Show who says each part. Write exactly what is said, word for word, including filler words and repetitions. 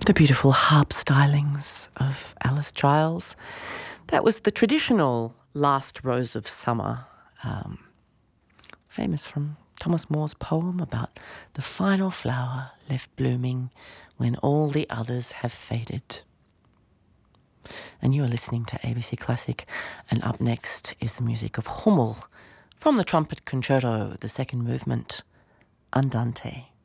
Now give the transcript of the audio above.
Speaker 1: The beautiful harp stylings of Alice Giles. That was the traditional Last Rose of Summer, um, famous from Thomas More's poem about the final flower left blooming when all the others have faded. And you are listening to A B C Classic, and up next is the music of Hummel from the Trumpet Concerto, the second movement, Andante.